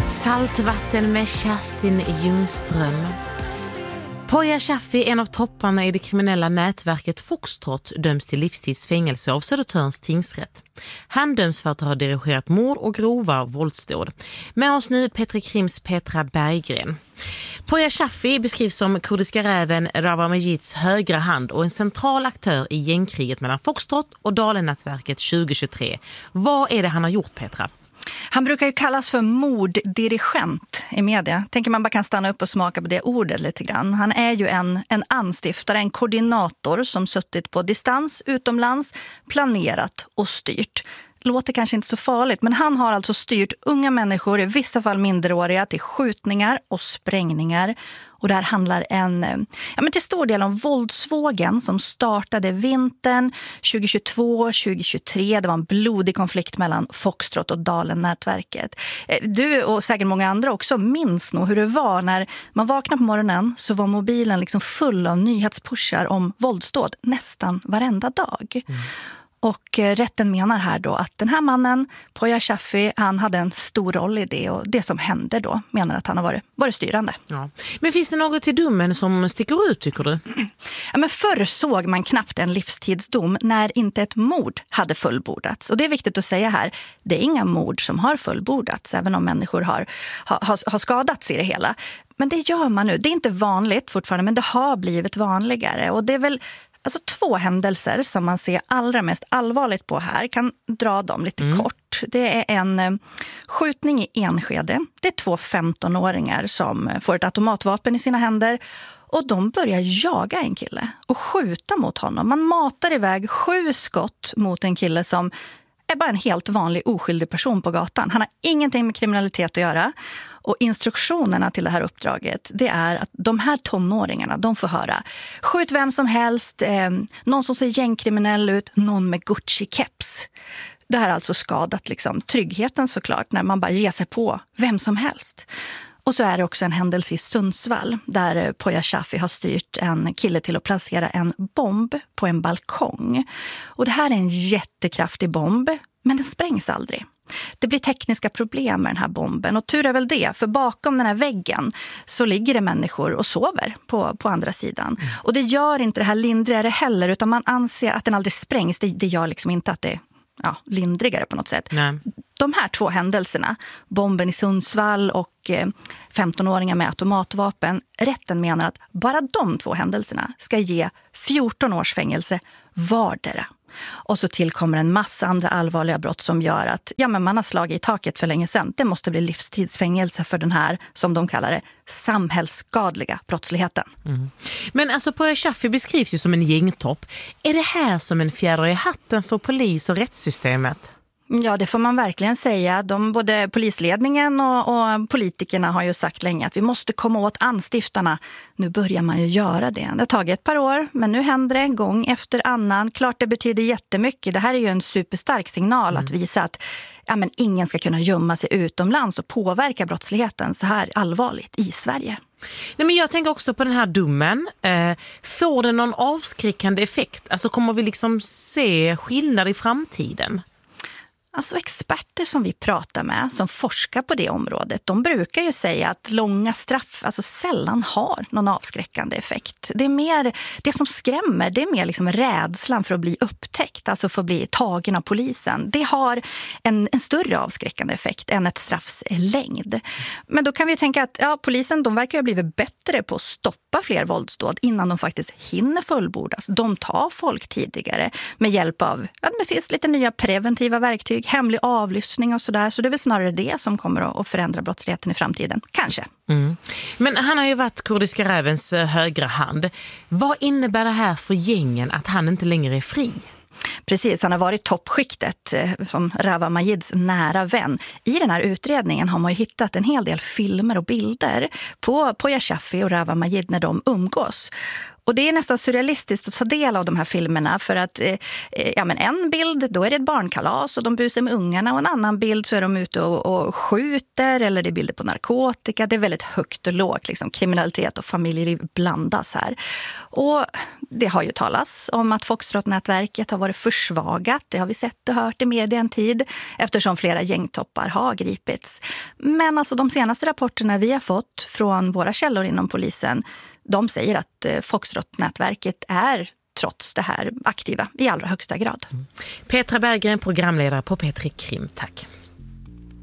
Saltvatten med Kerstin Ljungström. Poya Shaffi, en av topparna i det kriminella nätverket Foxtrot, döms till livstidsfängelse av Södertörns tingsrätt. Han döms för att ha dirigerat mord och grova våldsdåd. Med oss nu Petri Krims Petra Berggren. Poya Shaffi beskrivs som kurdiska räven Rawa Majids högra hand och en central aktör i gängkriget mellan Foxtrot och Dalen-nätverket 2023. Vad är det han har gjort, Petra? Han brukar ju kallas för morddirigent i media. Tänker man bara kan stanna upp och smaka på det ordet lite grann. Han är ju en anstiftare, en koordinator som suttit på distans utomlands, planerat och styrt. Låter kanske inte så farligt, men han har alltså styrt unga människor, i vissa fall minderåriga, till skjutningar och sprängningar. Och det här handlar till stor del om våldsvågen som startade vintern 2022-2023. Det var en blodig konflikt mellan Foxtrot och Dalen-nätverket. Du och säkert många andra också minns nog hur det var när man vaknade på morgonen, så var mobilen liksom full av nyhetspushar om våldsdåd nästan varenda dag. Och rätten menar här då att den här mannen, Poya Shaffi, han hade en stor roll i det, och det som hände då menar att han har varit styrande. Ja. Men finns det något i domen som sticker ut, tycker du? Ja, men förr såg man knappt en livstidsdom när inte ett mord hade fullbordats. Och det är viktigt att säga här, det är inga mord som har fullbordats, även om människor har skadats i det hela. Men det gör man nu. Det är inte vanligt fortfarande, men det har blivit vanligare. Och det är väl alltså 2 händelser som man ser allra mest allvarligt på här. Kan dra dem lite kort. Det är en skjutning i Enskede. Det är 2 15-åringar som får ett automatvapen i sina händer. Och de börjar jaga en kille och skjuta mot honom. Man matar iväg 7 skott mot en kille som är bara en helt vanlig oskyldig person på gatan. Han har ingenting med kriminalitet att göra. Och instruktionerna till det här uppdraget, det är att de här tonåringarna, de får höra: skjut vem som helst, någon som ser gängkriminell ut, någon med Gucci-keps. Det här har alltså skadat liksom tryggheten såklart, när man bara ger sig på vem som helst. Och så är det också en händelse i Sundsvall där Poya Shaffi har styrt en kille till att placera en bomb på en balkong. Och det här är en jättekraftig bomb, men den sprängs aldrig. Det blir tekniska problem med den här bomben, och tur är väl det, för bakom den här väggen så ligger det människor och sover på andra sidan. Och det gör inte det här lindrigare heller, utan man anser att den aldrig sprängs. Det gör liksom inte att det är lindrigare på något sätt. Nej. De här 2 händelserna, bomben i Sundsvall och 15-åringar med automatvapen, rätten menar att bara de 2 händelserna ska ge 14 års fängelse vardera. Och så tillkommer en massa andra allvarliga brott som gör att man har slagit i taket för länge sedan. Det måste bli livstidsfängelse för den här, som de kallar det, samhällsskadliga brottsligheten. Men alltså Poya Shaffi beskrivs ju som en gängtopp. Är det här som en fjäder i hatten för polis- och rättssystemet? Ja, det får man verkligen säga. Både polisledningen och politikerna har ju sagt länge att vi måste komma åt anstiftarna. Nu börjar man ju göra det. Det har tagit ett par år, men nu händer det gång efter annan. Klart det betyder jättemycket. Det här är ju en superstark signal att visa att ingen ska kunna gömma sig utomlands och påverka brottsligheten så här allvarligt i Sverige. Nej, men jag tänker också på den här domen. Får det någon avskräckande effekt? Alltså kommer vi liksom se skillnad i framtiden? Alltså experter som vi pratar med, som forskar på det området, de brukar ju säga att långa straff sällan har någon avskräckande effekt. Det är mer, det som skrämmer, det är mer liksom rädslan för att bli upptäckt, alltså för att bli tagen av polisen. Det har en större avskräckande effekt än ett straffs längd. Men då kan vi tänka att polisen, de verkar ha blivit bättre på att stoppa fler våldsdåd innan de faktiskt hinner fullbordas. De tar folk tidigare med hjälp av, det finns lite nya preventiva verktyg, hemlig avlyssning och sådär. Så det är väl snarare det som kommer att förändra brottsligheten i framtiden. Kanske. Men han har ju varit kurdiska rävens högra hand. Vad innebär det här för gängen att han inte längre är fri? Precis, han har varit toppskiktet som Rawa Majids nära vän. I den här utredningen har man ju hittat en hel del filmer och bilder på Poya Shaffi och Rawa Majid när de umgås. Och det är nästan surrealistiskt att ta del av de här filmerna för att en bild, då är det ett barnkalas och de busar med ungarna, och en annan bild så är de ute och skjuter, eller det är bilder på narkotika. Det är väldigt högt och lågt, liksom. Kriminalitet och familjeliv blandas här. Och det har ju talats om att Foxtrot-nätverket har varit försvagat. Det har vi sett och hört i media en tid, eftersom flera gängtoppar har gripits. Men alltså de senaste rapporterna vi har fått från våra källor inom polisen, de säger att Foxtrot-nätverket är trots det här aktiva i allra högsta grad. Petra Berggren, programledare på P3 Krim. Tack.